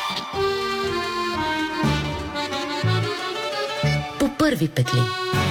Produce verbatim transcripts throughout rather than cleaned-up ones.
По първи петли.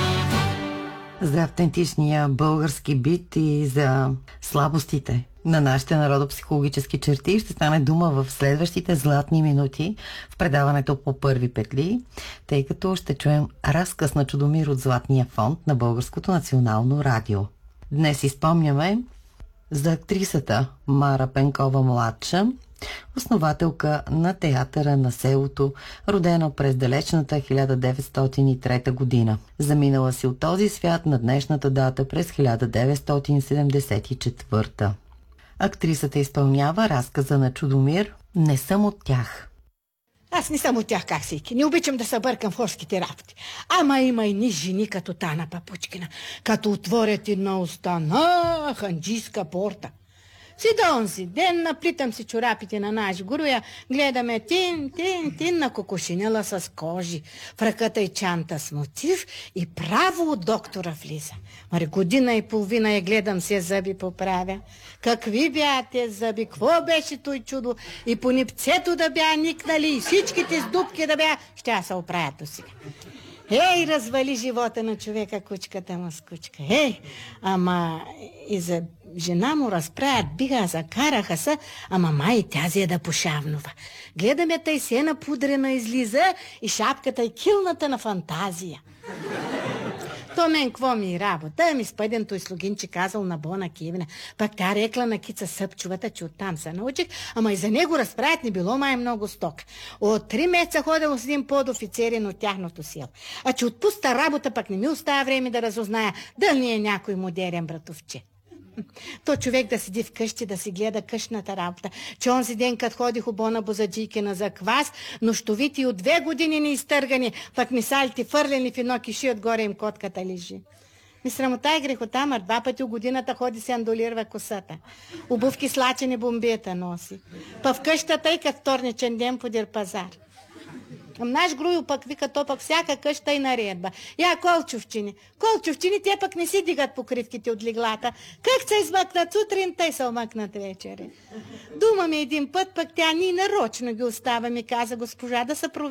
За автентичния български бит и за слабостите на нашите народопсихологически черти ще стане дума в следващите златни минути в предаването по първи петли, тъй като ще чуем разказ на Чудомир от Златния фонд на Българското национално радио. Днес изпомняме за актрисата Мара Пенкова-младша, основателка на театъра на селото, родена през далечната хиляда деветстотин и трета година. Заминала си от този свят на днешната дата през хиляда деветстотин седемдесет и четвърта. Актрисата изпълнява разказа на Чудомир "Не съм от тях". Аз не съм от тях, как всеки. Не обичам да се бъркам в хорските работи. Ама има и ни жени като Тана Папучкина, като отворят една уста на ханджийска порта. Си до онзи ден наплитам си чорапите на наш гуруя, гледаме тин, тин, тин на кокошинела с кожи, в ръката и чанта с мотив и право от доктора влиза. Мари година и половина я гледам, се зъби поправя. Какви бя те зъби, какво беше той чудо, и по нипцето да бя никнали, и всичките с дупки да бя, ще я се оправят до сега. Ей, развали живота на човека кучката му с кучка. Ей, ама и за жена му разправят, биха, закараха се, ама май тя е да пошавнова. Гледаме тъй се напудрена излиза и шапката и килната на фантазия. То мен кво ми е работа, ми спъден той слугинче казал на Бона Кивина. Пак тя рекла на Кица Съпчувата, че оттам се научих, ама и за него разправят не било май много сток. От три месеца ходил с един подофицерин от тяхното село. А че отпуста работа, пак не ми остава време да разузная дали е някой модерен братовче. То човек да седи вкъщи, да си гледа къщната работа. Че онзи ден, като ходих у Бона Бозаджийкина за квас, нощовити от две години не изтъргани, пък мисалите фърлени в едно киши, отгоре им котката лежи. Ми срамота и грехота, мар два пъти у годината ходи се андолирва косата. Обувки слачени бомбията носи. Па в къщата и като вторничен ден подир пазар. Наш грую пък вика, то пък всяка къща и наредба. Я колчовчини. Колчовчини, те пък не си дигат покривките от леглата. Как се измъкнат сутрин, те се омъкнат вечери. Дума ми един път, пък тя ни нарочно ги остава, ми каза госпожа, да се провери.